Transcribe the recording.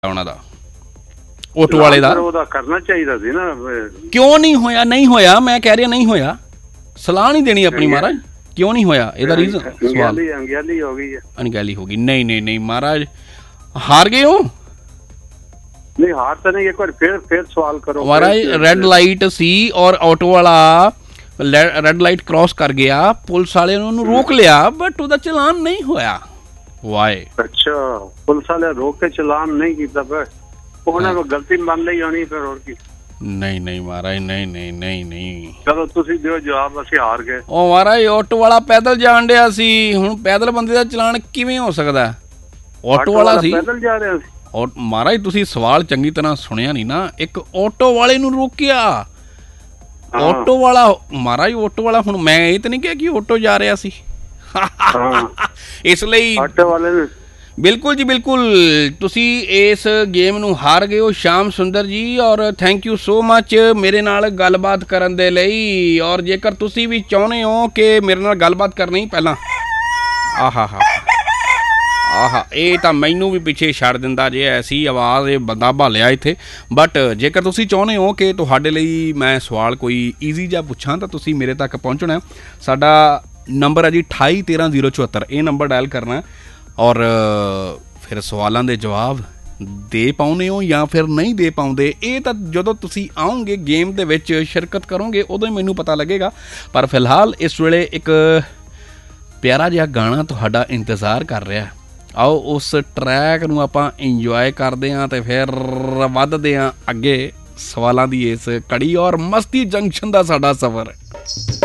ਉਹਨਾਂ ਦਾ ਆਟੋ ਵਾਲੇ ਦਾ ਉਹਦਾ ਕਰਨਾ ਚਾਹੀਦਾ ਸੀ ਨਾ। ਕਿਉਂ ਨਹੀਂ ਹੋਇਆ? ਨਹੀਂ ਹੋਇਆ, ਮੈਂ ਕਹਿ ਰਿਹਾ ਨਹੀਂ ਹੋਇਆ। ਸਲਾਹ ਨਹੀਂ ਦੇਣੀ ਆਪਣੀ ਮਹਾਰਾਜ, ਕਿਉਂ ਨਹੀਂ ਹੋਇਆ? ਇਹਦਾ ਰੀਜ਼ਨ ਸਵਾਲ ਅਣਗਹਿਲੀ ਹੋ ਗਈ ਹੈ। ਅਣਗਹਿਲੀ ਹੋ ਗਈ? ਨਹੀਂ ਨਹੀਂ ਨਹੀਂ ਮਹਾਰਾਜ, ਹਾਰ ਗਏ ਹੋ? ਨਹੀਂ ਹਾਰ ਤਾਂ ਨਹੀਂ, ਇੱਕ ਵਾਰ ਫਿਰ ਸਵਾਲ ਕਰੋ ਮਹਾਰਾਜ। ਰੈੱਡ ਲਾਈਟ ਸੀ ਔਰ ਆਟੋ ਵਾਲਾ ਰੈੱਡ ਲਾਈਟ ਕ੍ਰਾਸ ਕਰ ਗਿਆ, ਪੁਲਿਸ ਵਾਲੇ ਨੇ ਉਹਨੂੰ ਰੋਕ ਲਿਆ ਬਟ ਉਹਦਾ ਚਲਾਨ ਨਹੀਂ ਹੋਇਆ। ਵਾਏ? ਅੱਛਾ, ਪੁਲਿਸ ਵਾਲੇ ਰੋਕ ਕੇ ਚਲਾਨ ਨਹੀਂ ਕੀਤਾ, ਫਿਰ ਉਹਨਾਂ ਨੂੰ ਗਲਤੀ ਮੰਨ ਲਈ ਹੋਣੀ ਫਿਰ, ਹੋਰ ਕੀ? ਨਹੀਂ ਨਹੀਂ ਮਹਾਰਾਜ, ਨਹੀਂ ਨਹੀਂ ਨਹੀਂ ਨਹੀਂ। ਚਲੋ ਤੁਸੀਂ ਦਿਓ ਜਵਾਬ, ਅਸੀਂ ਹਾਰ ਗਏ। ਉਹ ਮਹਾਰਾਜ ਆਟੋ ਵਾਲਾ ਪੈਦਲ ਜਾਣ ਡਿਆ ਸੀ, ਹੁਣ ਪੈਦਲ ਬੰਦੇ ਦਾ ਚਲਾਨ ਕਿਵੇਂ ਹੋ ਸਕਦਾ? ਆਟੋ ਵਾਲਾ ਸੀ, ਪੈਦਲ ਜਾ ਰਿਹਾ ਸੀ। ਮਹਾਰਾਜ ਤੁਸੀਂ ਸਵਾਲ ਚੰਗੀ ਤਰ੍ਹਾਂ ਸੁਣਿਆ ਨਹੀਂ ਨਾ। ਇੱਕ ਆਟੋ ਵਾਲੇ ਨੂੰ ਰੋਕਿਆ, ਆਟੋ ਵਾਲਾ ਮਹਾਰਾਜ, ਆਟੋ ਵਾਲਾ। ਹੁਣ ਮੈਂ ਇਹ ਤਾਂ ਨਹੀਂ ਕਿਹਾ ਕਿ ਆਟੋ ਜਾ ਰਿਹਾ ਸੀ ਇਸ ਲਈ ਆਟੋ ਵਾਲੇ ਨੇ। ਬਿਲਕੁਲ ਜੀ ਬਿਲਕੁਲ, ਤੁਸੀਂ ਇਸ ਗੇਮ ਨੂੰ ਹਾਰ ਗਏ ਹੋ ਸ਼ਾਮ ਸੁੰਦਰ ਜੀ, ਔਰ ਥੈਂਕ ਯੂ ਸੋ ਮਚ ਮੇਰੇ ਨਾਲ ਗੱਲਬਾਤ ਕਰਨ ਦੇ ਲਈ। ਔਰ ਜੇਕਰ ਤੁਸੀਂ ਵੀ ਚਾਹੁੰਦੇ ਹੋ ਕਿ ਮੇਰੇ ਨਾਲ ਗੱਲਬਾਤ ਕਰਨੀ, ਪਹਿਲਾਂ ਆਹਾ ਇਹ ਤਾਂ ਮੈਨੂੰ ਵੀ ਪਿੱਛੇ ਛੱਡ ਦਿੰਦਾ ਜੇ ਐਸੀ ਆਵਾਜ਼, ਇਹ ਬੰਦਾ ਭਾਲਿਆ ਇੱਥੇ। ਬਟ ਜੇਕਰ ਤੁਸੀਂ ਚਾਹੁੰਦੇ ਹੋ ਕਿ ਤੁਹਾਡੇ ਲਈ ਮੈਂ ਸਵਾਲ ਕੋਈ ਈਜ਼ੀ ਜਿਹਾ ਪੁੱਛਾਂ ਤਾਂ ਤੁਸੀਂ ਮੇਰੇ ਤੱਕ ਪਹੁੰਚਣਾ। ਸਾਡਾ ਨੰਬਰ ਹੈ ਜੀ 281304, ਇਹ ਨੰਬਰ ਡਾਇਲ ਕਰਨਾ ਔਰ ਫਿਰ ਸਵਾਲਾਂ ਦੇ ਜਵਾਬ ਦੇ ਪਾਉਂਦੇ ਹੋ ਜਾਂ ਫਿਰ ਨਹੀਂ ਦੇ ਪਾਉਂਦੇ, ਇਹ ਤਾਂ ਜਦੋਂ ਤੁਸੀਂ ਆਓਗੇ ਗੇਮ ਦੇ ਵਿੱਚ ਸ਼ਿਰਕਤ ਕਰੋਗੇ ਉਦੋਂ ਹੀ ਮੈਨੂੰ ਪਤਾ ਲੱਗੇਗਾ। ਪਰ ਫਿਲਹਾਲ ਇਸ ਵੇਲੇ ਇੱਕ ਪਿਆਰਾ ਜਿਹਾ ਗਾਣਾ ਤੁਹਾਡਾ ਇੰਤਜ਼ਾਰ ਕਰ ਰਿਹਾ। ਆਓ ਉਸ ਟਰੈਕ ਨੂੰ ਆਪਾਂ ਇੰਜੋਏ ਕਰਦੇ ਹਾਂ ਅਤੇ ਫਿਰ ਵੱਧਦੇ ਹਾਂ ਅੱਗੇ ਸਵਾਲਾਂ ਦੀ ਇਸ ਕੜੀ ਔਰ ਮਸਤੀ ਜੰਕਸ਼ਨ ਦਾ ਸਾਡਾ ਸਫ਼ਰ।